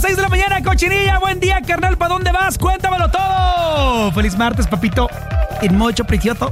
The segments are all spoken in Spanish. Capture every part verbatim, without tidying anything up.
seis de la mañana, Cochinilla. Buen día, carnal. ¿Para dónde vas? Cuéntamelo todo. Feliz martes, papito. En mucho precioso.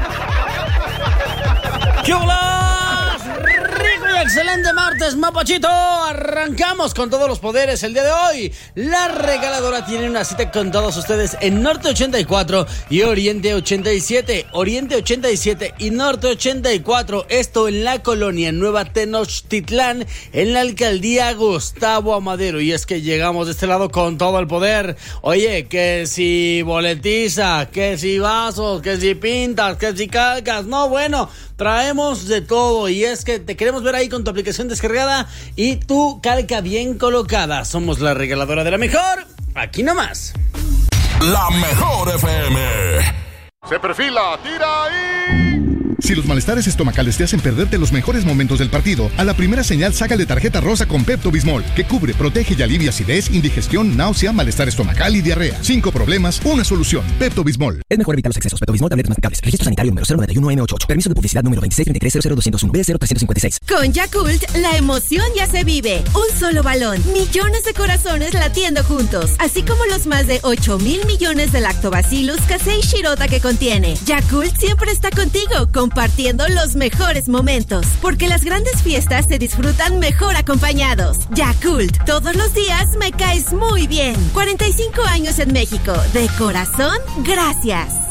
¡Qué hola! Rico y excelente martes, mapachito. Arrancamos con todos los poderes el día de hoy. La regaladora tiene una cita con todos ustedes en Norte ochenta y cuatro y Oriente ochenta y siete. Oriente ochenta y siete y Norte ochenta y cuatro. Esto en la colonia Nueva Tenochtitlán, en la alcaldía Gustavo Amadero. Y es que llegamos de este lado con todo el poder. Oye, que si boletiza, que si vasos, que si pintas, que si calcas. No, bueno, traemos de todo. Y es que te queremos ver ahí con tu aplicación descargada y tu calca bien colocada. Somos la regaladora de la mejor. Aquí nomás. La mejor F M. Se perfila, tira ahí. Si los malestares estomacales te hacen perderte los mejores momentos del partido, a la primera señal sácale tarjeta rosa con Pepto-Bismol, que cubre, protege y alivia acidez, indigestión, náusea, malestar estomacal y diarrea. Cinco problemas, una solución. Pepto-Bismol. Es mejor evitar los excesos. Pepto-Bismol, tabletas masticables. Registro sanitario número cero nueve uno eme ochenta y ocho. Permiso de publicidad número veintiséis treinta y tres cero cero doscientos uno B cero trescientos cincuenta y seis. Con Yakult, la emoción ya se vive. Un solo balón. Millones de corazones latiendo juntos. Así como los más de ocho mil millones de lactobacillus casei shirota que contiene. Yakult siempre está contigo, compartiendo los mejores momentos, porque las grandes fiestas se disfrutan mejor acompañados. Yakult, todos los días me caes muy bien. cuarenta y cinco años en México. De corazón, gracias.